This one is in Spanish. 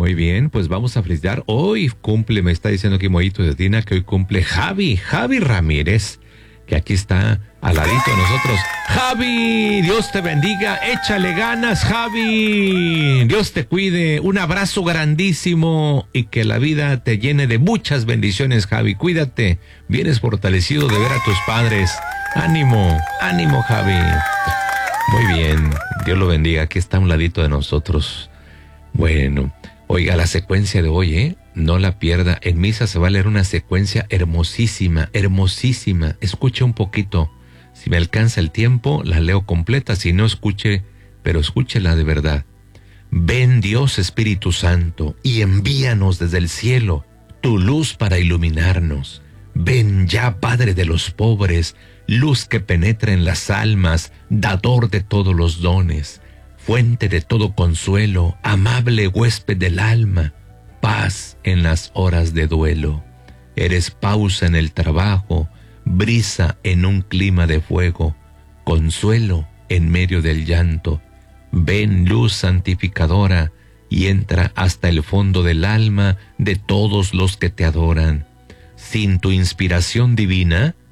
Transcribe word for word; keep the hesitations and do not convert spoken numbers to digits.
Muy bien, pues vamos a felicitar. Hoy cumple, me está diciendo aquí Moito de Tina, que hoy cumple Javi, Javi Ramírez, que aquí está al ladito de nosotros. Javi, Dios te bendiga, échale ganas, Javi. Dios te cuide, un abrazo grandísimo y que la vida te llene de muchas bendiciones, Javi. Cuídate, vienes fortalecido de ver a tus padres. Ánimo, ánimo, Javi. Muy bien, Dios lo bendiga, aquí está a un ladito de nosotros. Bueno, oiga, la secuencia de hoy, ¿eh? No la pierda. En misa se va a leer una secuencia hermosísima, hermosísima. Escuche un poquito. Si me alcanza el tiempo, la leo completa. Si no, escuche, pero escúchela de verdad. Ven, Dios Espíritu Santo, y envíanos desde el cielo tu luz para iluminarnos. Ven ya, Padre de los pobres, luz que penetra en las almas, dador de todos los dones, fuente de todo consuelo, amable huésped del alma, paz en las horas de duelo. Eres pausa en el trabajo, brisa en un clima de fuego, consuelo en medio del llanto. Ven, luz santificadora, y entra hasta el fondo del alma de todos los que te adoran. Sin tu inspiración divina,